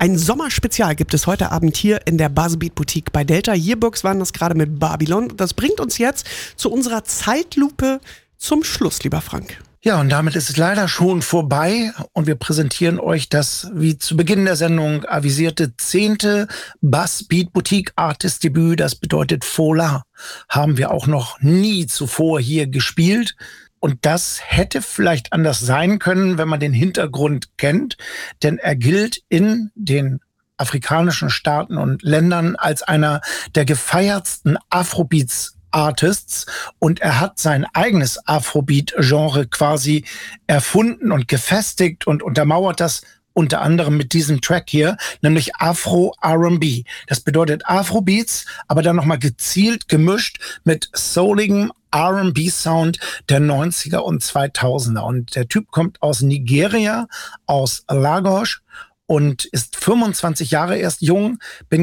Ein Sommerspezial gibt es heute Abend hier in der Buzzbeat Boutique bei Delta. Yearbooks waren das gerade mit Babylon. Das bringt uns jetzt zu unserer Zeitlupe zum Schluss, lieber Frank. Ja, und damit ist es leider schon vorbei und wir präsentieren euch das, wie zu Beginn der Sendung avisierte, 10. Buzzbeat Boutique Artist Debüt. Das bedeutet Fola. Haben wir auch noch nie zuvor hier gespielt. Und das hätte vielleicht anders sein können, wenn man den Hintergrund kennt. Denn er gilt in den afrikanischen Staaten und Ländern als einer der gefeiertsten Afrobeats-Artists. Und er hat sein eigenes Afrobeat-Genre quasi erfunden und gefestigt und untermauert das unter anderem mit diesem Track hier, nämlich Afro-R&B. Das bedeutet Afrobeats, aber dann nochmal gezielt gemischt mit souligem R&B-Sound der 90er und 2000er. Und der Typ kommt aus Nigeria, aus Lagos und ist 25 Jahre erst jung.